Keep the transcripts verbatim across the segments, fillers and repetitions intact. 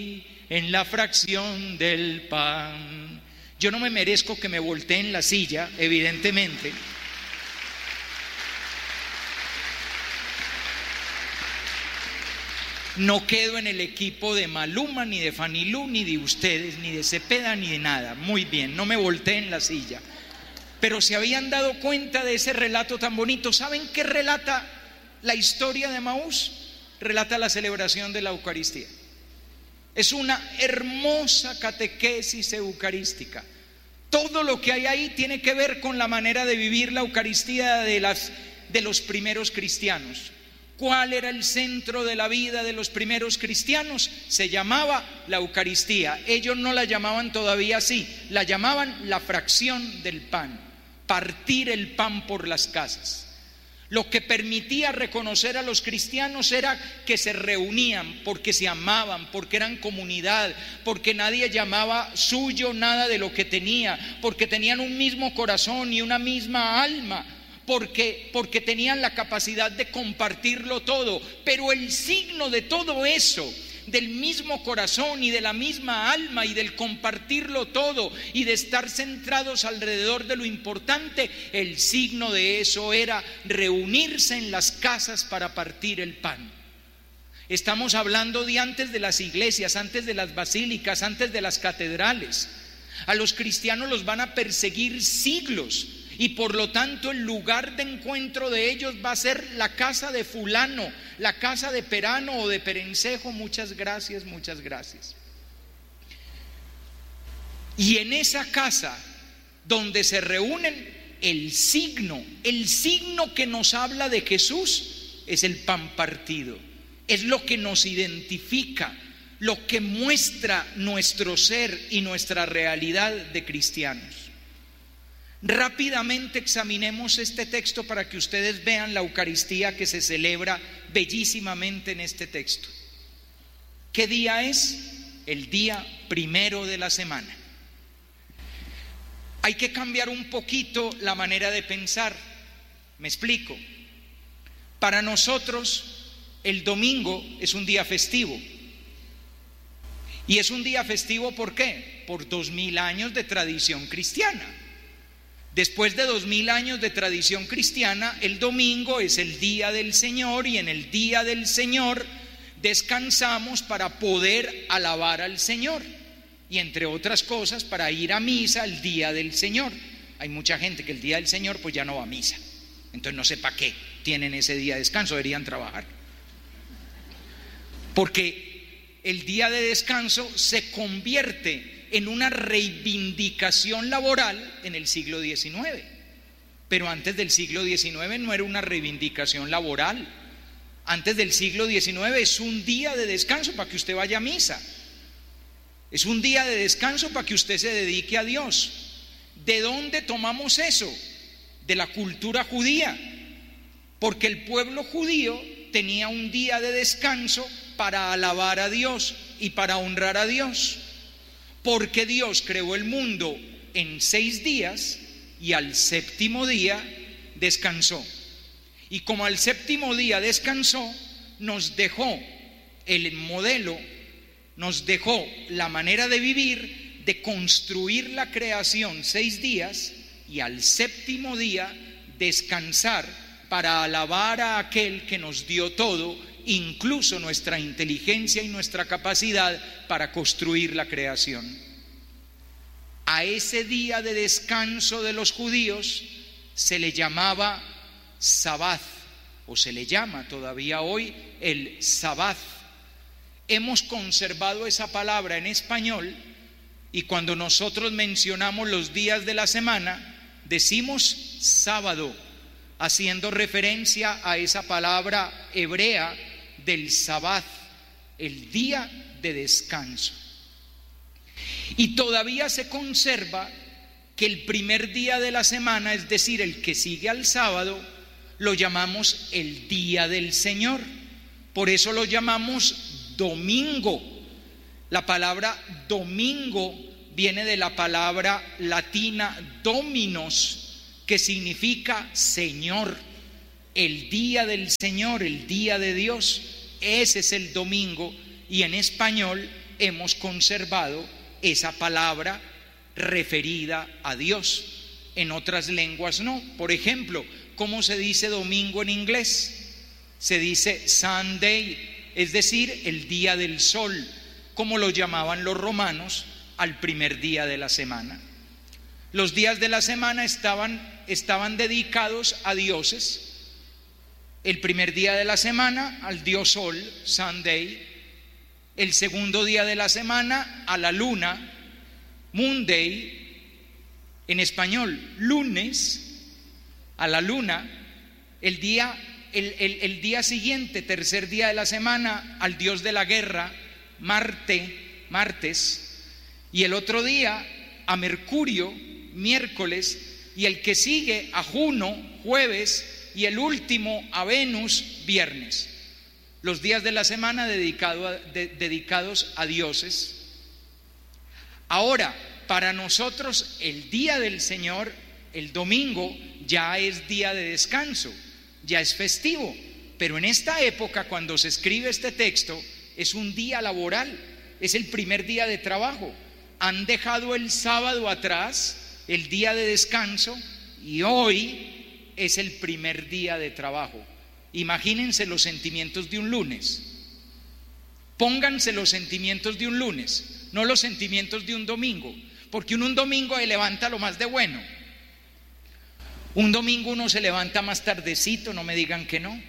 en la fracción del pan. Yo no me merezco que me volteen la silla, evidentemente. No quedo en el equipo de Maluma, ni de Fanny Lu, ni de ustedes, ni de Cepeda, ni de nada. Muy bien, no me volteen la silla. Pero se habían dado cuenta de ese relato tan bonito. ¿Saben qué relata la historia de Emaús? Relata la celebración de la Eucaristía. Es una hermosa catequesis eucarística. Todo lo que hay ahí tiene que ver con la manera de vivir la Eucaristía de, las, de los primeros cristianos. ¿Cuál era el centro de la vida de los primeros cristianos? Se llamaba la Eucaristía. Ellos no la llamaban todavía así, la llamaban la fracción del pan, partir el pan por las casas. Lo que permitía reconocer a los cristianos era que se reunían porque se amaban, porque eran comunidad, porque nadie llamaba suyo nada de lo que tenía, porque tenían un mismo corazón y una misma alma. Porque, porque tenían la capacidad de compartirlo todo. Pero el signo de todo eso, del mismo corazón y de la misma alma y del compartirlo todo y de estar centrados alrededor de lo importante, el signo de eso era reunirse en las casas para partir el pan. Estamos hablando de antes de las iglesias, antes de las basílicas, antes de las catedrales. A los cristianos los van a perseguir siglos. Y por lo tanto el lugar de encuentro de ellos va a ser la casa de fulano, la casa de Perano o de Perencejo. Muchas gracias, muchas gracias. Y en esa casa donde se reúnen, el signo, el signo que nos habla de Jesús es el pan partido. Es lo que nos identifica, lo que muestra nuestro ser y nuestra realidad de cristianos. Rápidamente examinemos este texto para que ustedes vean la Eucaristía que se celebra bellísimamente en este texto. ¿Qué día es? El día primero de la semana. Hay que cambiar un poquito la manera de pensar. Me explico. Para nosotros el domingo es un día festivo. Y es un día festivo ¿por qué? Por dos mil años de tradición cristiana. Después de dos mil años de tradición cristiana, el domingo es el día del Señor y en el día del Señor descansamos para poder alabar al Señor y entre otras cosas para ir a misa el día del Señor. Hay mucha gente que el día del Señor pues ya no va a misa, entonces no sé para qué tienen ese día de descanso, deberían trabajar. Porque el día de descanso se convierte en una reivindicación laboral en el siglo diecinueve. Pero antes del siglo diecinueve no era una reivindicación laboral. Antes del siglo diecinueve es un día de descanso para que usted vaya a misa. Es un día de descanso para que usted se dedique a Dios. ¿De dónde tomamos eso? De la cultura judía. Porque el pueblo judío tenía un día de descanso para alabar a Dios y para honrar a Dios. Porque Dios creó el mundo en seis días y al séptimo día descansó. Y como al séptimo día descansó, nos dejó el modelo, nos dejó la manera de vivir, de construir la creación seis días y al séptimo día descansar para alabar a aquel que nos dio todo, incluso nuestra inteligencia y nuestra capacidad para construir la creación. A ese día de descanso de los judíos se le llamaba Sabbath, o se le llama todavía hoy el Sabbath. Hemos conservado esa palabra en español y cuando nosotros mencionamos los días de la semana decimos sábado, haciendo referencia a esa palabra hebrea del Sabbath, el día de descanso. Y todavía se conserva que el primer día de la semana, es decir, el que sigue al sábado, lo llamamos el día del Señor. Por eso lo llamamos domingo. La palabra domingo viene de la palabra latina dominos, que significa Señor. El día del Señor, el día de Dios, ese es el domingo, y en español hemos conservado esa palabra referida a Dios. En otras lenguas no. Por ejemplo, ¿cómo se dice domingo en inglés? Se dice Sunday, es decir, el día del sol, como lo llamaban los romanos al primer día de la semana. Los días de la semana estaban, estaban dedicados a dioses. El primer día de la semana al dios sol, Sunday. El segundo día de la semana a la luna, Monday. En español, lunes, a la luna. El día, el, el, el día siguiente, tercer día de la semana, al dios de la guerra, Marte, martes. Y el otro día a Mercurio, miércoles. Y el que sigue a Juno, jueves. Y el último a Venus, viernes. Los días de la semana dedicado a, de, dedicados a dioses. Ahora, para nosotros el día del Señor, el domingo, ya es día de descanso, ya es festivo. Pero en esta época, cuando se escribe este texto, es un día laboral, es el primer día de trabajo. Han dejado el sábado atrás, el día de descanso, y hoy es el primer día de trabajo. Imagínense los sentimientos de un lunes. Pónganse los sentimientos de un lunes, no los sentimientos de un domingo, porque uno un domingo se levanta lo más de bueno. Un domingo uno se levanta más tardecito, no me digan que no.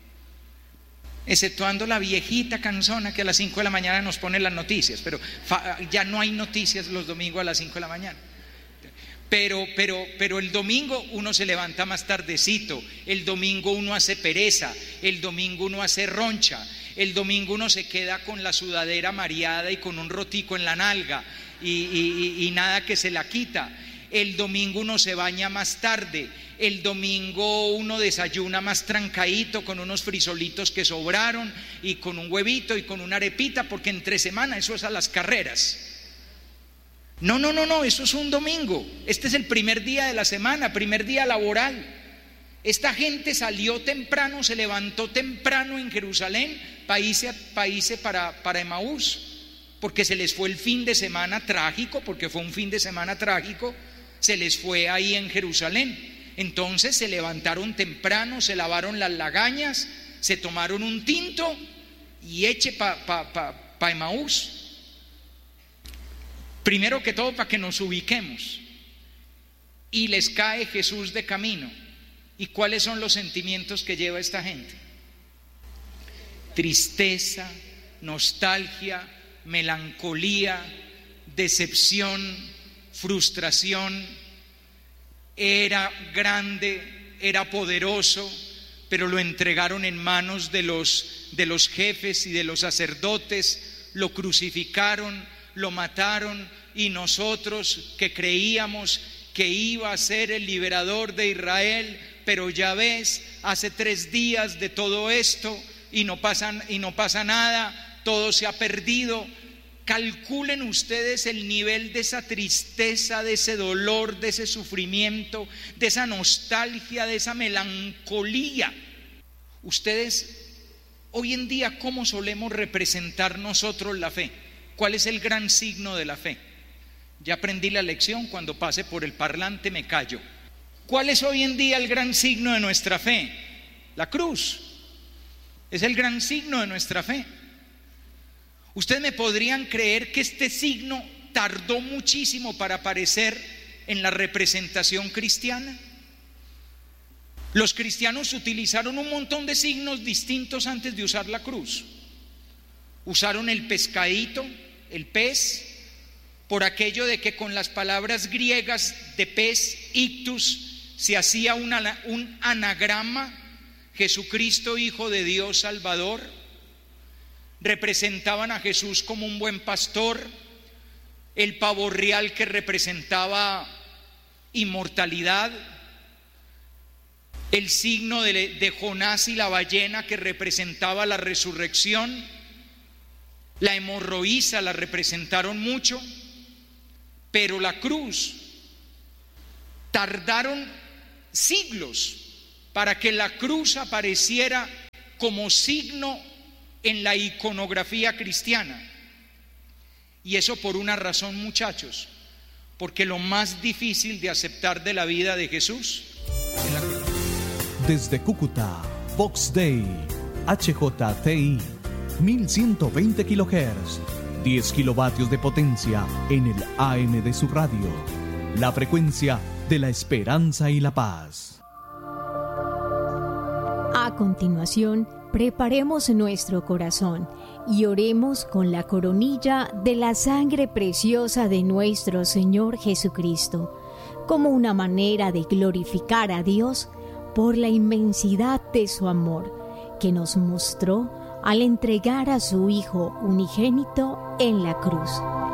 Exceptuando la viejita cansona que a las cinco de la mañana nos pone las noticias, pero ya no hay noticias los domingos a las cinco de la mañana. Pero, pero, pero el domingo uno se levanta más tardecito, el domingo uno hace pereza, el domingo uno hace roncha, el domingo uno se queda con la sudadera mareada y con un rotico en la nalga y, y, y, y nada que se la quita. El domingo uno se baña más tarde, el domingo uno desayuna más trancadito con unos frisolitos que sobraron y con un huevito y con una arepita, porque entre semana eso es a las carreras. No, no, no, no, eso es un domingo. Este es el primer día de la semana, primer día laboral. Esta gente salió temprano, se levantó temprano en Jerusalén para irse, para, irse para, para Emaús, porque se les fue el fin de semana trágico, porque fue un fin de semana trágico, se les fue ahí en Jerusalén. Entonces se levantaron temprano, se lavaron las lagañas, se tomaron un tinto y eche para pa, pa, pa Emaús. Primero que todo, para que nos ubiquemos. Y les cae Jesús de camino. ¿Y cuáles son los sentimientos que lleva esta gente? Tristeza, nostalgia, melancolía, decepción, frustración. Era grande, era poderoso, pero lo entregaron en manos de los, de los jefes y de los sacerdotes, lo crucificaron, lo mataron, y nosotros que creíamos que iba a ser el liberador de Israel, pero ya ves, hace tres días de todo esto y no pasa, y no pasa nada, todo se ha perdido. Calculen ustedes el nivel de esa tristeza, de ese dolor, de ese sufrimiento, de esa nostalgia, de esa melancolía. Ustedes, hoy en día, ¿cómo solemos representar nosotros la fe? ¿Cuál es el gran signo de la fe? Ya aprendí la lección, cuando pase por el parlante me callo. ¿Cuál es hoy en día el gran signo de nuestra fe? La cruz. Es el gran signo de nuestra fe. Ustedes me podrían creer que este signo tardó muchísimo para aparecer en la representación cristiana. Los cristianos utilizaron un montón de signos distintos antes de usar la cruz. Usaron el pescadito, el pez, por aquello de que con las palabras griegas de pez, ictus, se hacía una, un anagrama, Jesucristo, Hijo de Dios, Salvador. Representaban a Jesús como un buen pastor, el pavo real que representaba inmortalidad, el signo de, de Jonás y la ballena que representaba la resurrección, la hemorroísa la representaron mucho, pero la cruz, tardaron siglos para que la cruz apareciera como signo en la iconografía cristiana. Y eso por una razón, muchachos, porque lo más difícil de aceptar de la vida de Jesús es la cruz. Desde Cúcuta, Vox Day, H J T I, mil ciento veinte kilohertz, diez kilovatios de potencia en el A M de su radio. La frecuencia de la esperanza y la paz. A continuación, preparemos nuestro corazón y oremos con la coronilla de la sangre preciosa de nuestro Señor Jesucristo, como una manera de glorificar a Dios por la inmensidad de su amor que nos mostró al entregar a su Hijo unigénito en la cruz.